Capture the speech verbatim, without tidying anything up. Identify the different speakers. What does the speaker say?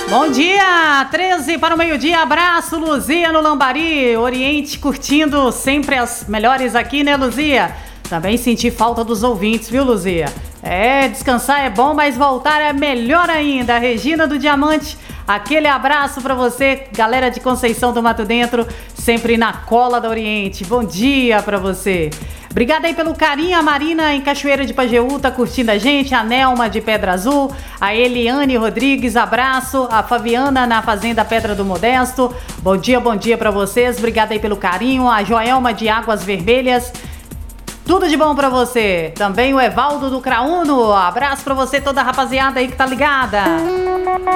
Speaker 1: Bom dia, treze para o meio-dia, abraço, Luzia no Lambari, Oriente curtindo sempre as melhores aqui, né, Luzia? Também senti falta dos ouvintes, viu, Luzia? É, descansar é bom, mas voltar é melhor ainda. Regina do Diamante, aquele abraço pra você, galera de Conceição do Mato Dentro, sempre na cola da Oriente. Bom dia pra você. Obrigada aí pelo carinho, a Marina em Cachoeira de Pajeú tá curtindo a gente, a Nelma de Pedra Azul, a Eliane Rodrigues, abraço, a Fabiana na Fazenda Pedra do Modesto, bom dia, bom dia pra vocês, obrigada aí pelo carinho, a Joelma de Águas Vermelhas, tudo de bom pra você. Também o Evaldo do Crauno, abraço pra você, toda a rapaziada aí que tá ligada.